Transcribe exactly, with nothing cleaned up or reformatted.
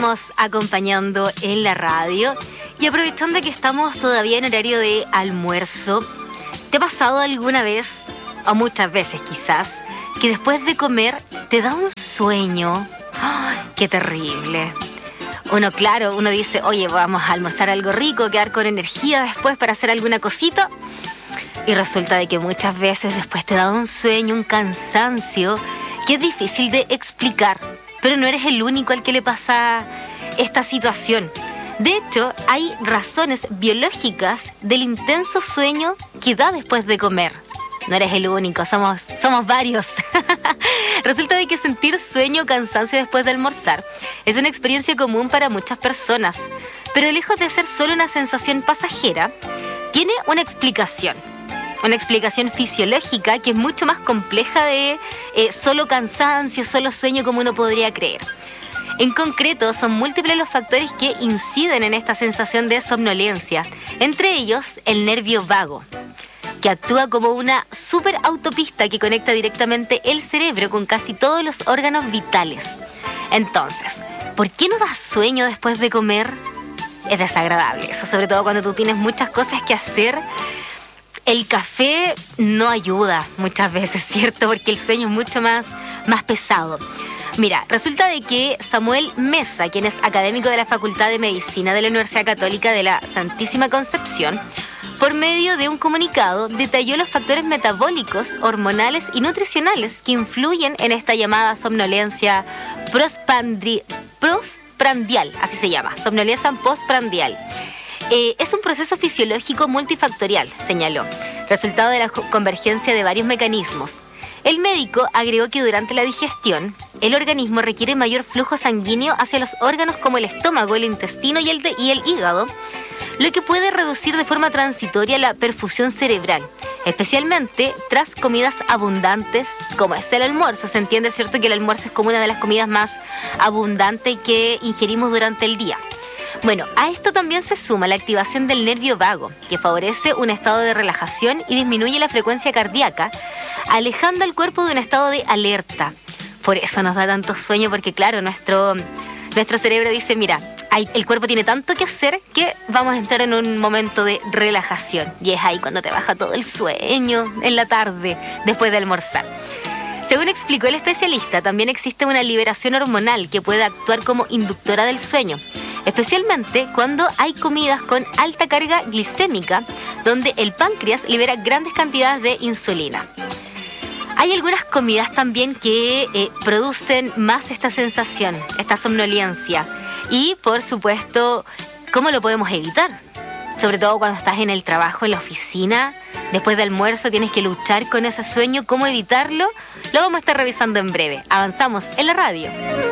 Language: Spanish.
seguimos acompañando en la radio y aprovechando que estamos todavía en horario de almuerzo, ¿te ha pasado alguna vez, o muchas veces quizás, que después de comer te da un sueño? ¡Ay, qué terrible! Uno, claro, uno dice, oye, vamos a almorzar algo rico, quedar con energía después para hacer alguna cosita. Y resulta de que muchas veces después te da un sueño, un cansancio, que es difícil de explicar. Pero no eres el único al que le pasa esta situación. De hecho, hay razones biológicas del intenso sueño que da después de comer. No eres el único, somos, somos varios. Resulta de que sentir sueño o cansancio después de almorzar es una experiencia común para muchas personas, pero lejos de ser solo una sensación pasajera, tiene una explicación. Una explicación fisiológica que es mucho más compleja de eh, solo cansancio, solo sueño como uno podría creer. En concreto, son múltiples los factores que inciden en esta sensación de somnolencia, entre ellos el nervio vago, que actúa como una superautopista que conecta directamente el cerebro con casi todos los órganos vitales. Entonces, ¿por qué no da sueño después de comer? Es desagradable eso, sobre todo cuando tú tienes muchas cosas que hacer. El café no ayuda muchas veces, ¿cierto? Porque el sueño es mucho más, más pesado. Mira, resulta de que Samuel Mesa, quien es académico de la Facultad de Medicina de la Universidad Católica de la Santísima Concepción, por medio de un comunicado detalló los factores metabólicos, hormonales y nutricionales que influyen en esta llamada somnolencia postprandial, postprandial, así se llama, somnolencia postprandial. Eh, es un proceso fisiológico multifactorial, señaló, resultado de la convergencia de varios mecanismos. El médico agregó que durante la digestión, el organismo requiere mayor flujo sanguíneo hacia los órganos como el estómago, el intestino y el, de, y el hígado, lo que puede reducir de forma transitoria la perfusión cerebral, especialmente tras comidas abundantes, como es el almuerzo. Se entiende, ¿cierto?, que el almuerzo es como una de las comidas más abundantes que ingerimos durante el día. Bueno, a esto también se suma la activación del nervio vago, que favorece un estado de relajación y disminuye la frecuencia cardíaca, alejando al cuerpo de un estado de alerta. Por eso nos da tanto sueño, porque claro, nuestro, nuestro cerebro dice, mira, hay, el cuerpo tiene tanto que hacer que vamos a entrar en un momento de relajación. Y es ahí cuando te baja todo el sueño en la tarde, después de almorzar. Según explicó el especialista, también existe una liberación hormonal que puede actuar como inductora del sueño, especialmente cuando hay comidas con alta carga glicémica, donde el páncreas libera grandes cantidades de insulina. Hay algunas comidas también que eh, producen más esta sensación, esta somnolencia. Y, por supuesto, ¿cómo lo podemos evitar? Sobre todo cuando estás en el trabajo, en la oficina, después de almuerzo tienes que luchar con ese sueño. ¿Cómo evitarlo? Lo vamos a estar revisando en breve. Avanzamos en la radio.